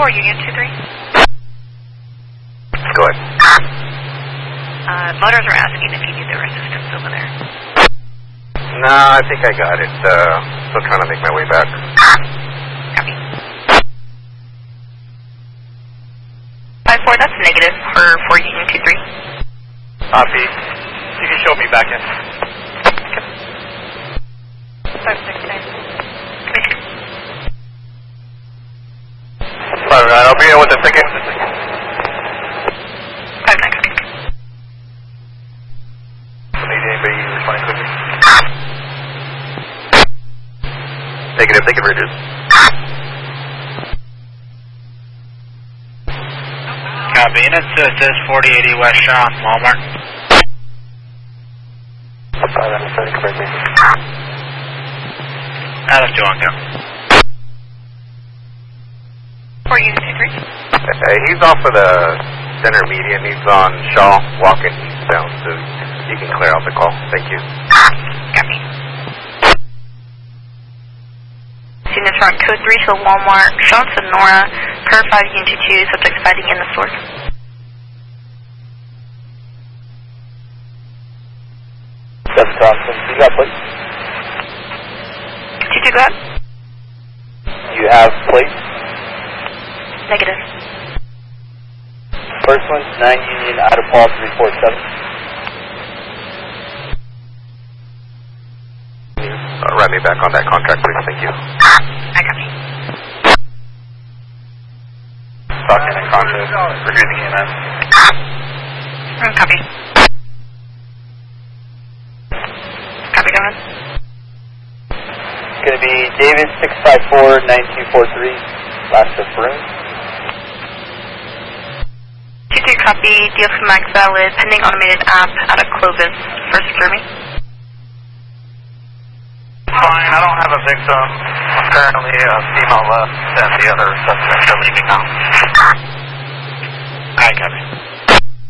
4, Union 23. Go ahead. Motors are asking if you need their assistance over there. No, I think I got it. Still trying to make my way back. Copy. 5-4, that's negative for Union 23. Copy. You can show me back in. 569. Alright, I'll be in with a second. 5-9. Need anybody responding quickly? Negative, they can reduce. Copy, unit says 4080 West Shaw, Walmart. Out of 2 on go. 4, Union 23. He's off of the center median. He's on Shaw, walking eastbound, so you can clear out the call. Thank you. Copy. Units are on code 3 to Walmart, Shaw Sonora, per 5 Union 22, subject fighting in the store. That's Thompson. You got plates? 22, go ahead. You have plates? Negative. First one, 9 Union, out of Paul 347. Write me back on that contract, please. Thank you. I copy. Talking in contract. Reviewing EMS. Copy. Copy, go ahead. It's going to be David 654-9243, last of Broome. 22, copy. Deal for Max valid, pending automated app out of Clovis. First secure me. Fine, I don't have a victim. Apparently a female left and the other suspect are leaving now. I copy.